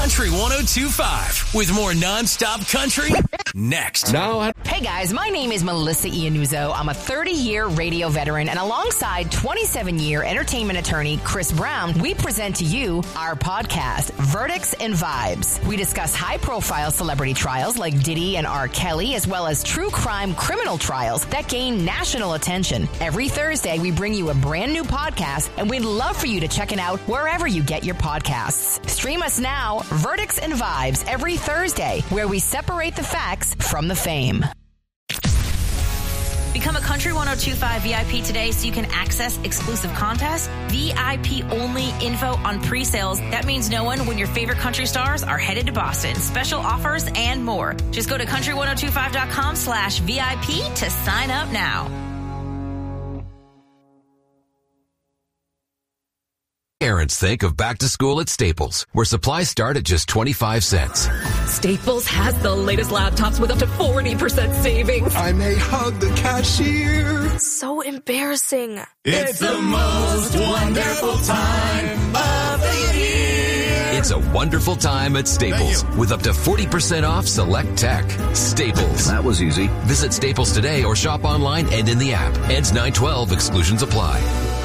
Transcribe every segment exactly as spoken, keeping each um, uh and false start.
Country one oh two point five with more nonstop country next. Now, hey guys, my name is Melissa Iannuzzo. I'm a thirty-year radio veteran, and alongside twenty-seven-year entertainment attorney Chris Brown, we present to you our podcast, Verdicts and Vibes. We discuss high-profile celebrity trials like Diddy and R. Kelly, as well as true crime criminal trials that gain national attention. Every Thursday, we bring you a brand new podcast, and we'd love for you to check it out wherever you get your podcasts. Stream us now, Verdicts and Vibes, every Thursday, where we separate the facts from the fame. Become a Country one oh two point five V I P today so you can access exclusive contests, V I P-only info on pre-sales. That means knowing when your favorite country stars are headed to Boston, special offers, and more. Just go to country one oh two five dot com slash V I P to sign up now. Parents think of back to school at Staples, where supplies start at just twenty-five cents. Staples has the latest laptops with up to forty percent savings. I may hug the cashier. So embarrassing. It's the most wonderful time of the year. It's a wonderful time at Staples with up to forty percent off select tech. Staples. That was easy. Visit Staples today or shop online and in the app. Ends nine twelve. Exclusions apply.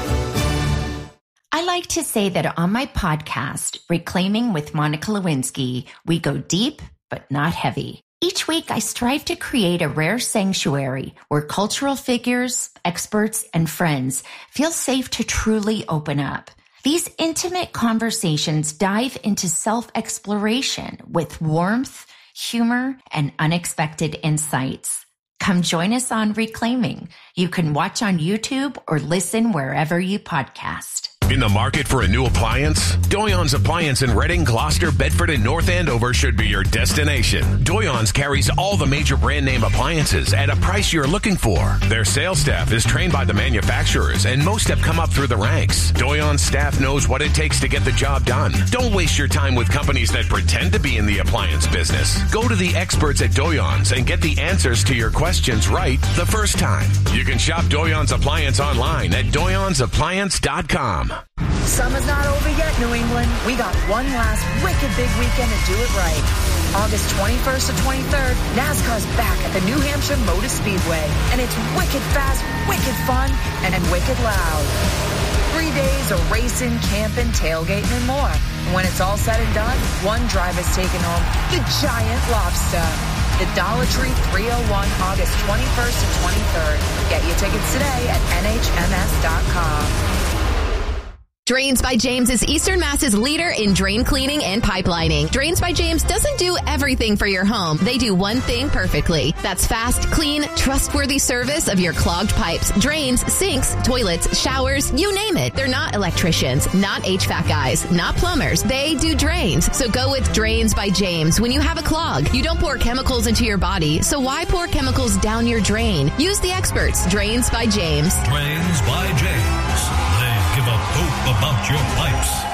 I like to say that on my podcast, Reclaiming with Monica Lewinsky, we go deep, but not heavy. Each week, I strive to create a rare sanctuary where cultural figures, experts, and friends feel safe to truly open up. These intimate conversations dive into self-exploration with warmth, humor, and unexpected insights. Come join us on Reclaiming. You can watch on YouTube or listen wherever you podcast. In the market for a new appliance? Doyon's Appliance in Reading, Gloucester, Bedford, and North Andover should be your destination. Doyon's carries all the major brand name appliances at a price you're looking for. Their sales staff is trained by the manufacturers, and most have come up through the ranks. Doyon's staff knows what it takes to get the job done. Don't waste your time with companies that pretend to be in the appliance business. Go to the experts at Doyon's and get the answers to your questions right the first time. You can shop Doyon's Appliance online at doyons appliance dot com. Summer's not over yet, New England. We got one last wicked big weekend to do it right. August twenty-first to twenty-third, NASCAR's back at the New Hampshire Motor Speedway. And it's wicked fast, wicked fun, and, and wicked loud. Three days of racing, camping, tailgating, and more. And when it's all said and done, one driver's taking home the giant lobster. The Dollar Tree three oh one, August twenty-first to twenty-third. Get your tickets today at N H M S dot com. Drains by James is Eastern Mass's leader in drain cleaning and pipelining. Drains by James doesn't do everything for your home. They do one thing perfectly. That's fast, clean, trustworthy service of your clogged pipes, drains, sinks, toilets, showers, you name it. They're not electricians, not H V A C guys, not plumbers. They do drains. So go with Drains by James when you have a clog. You don't pour chemicals into your body, so why pour chemicals down your drain? Use the experts. Drains by James. Drains by James. They give a poop about your pipes.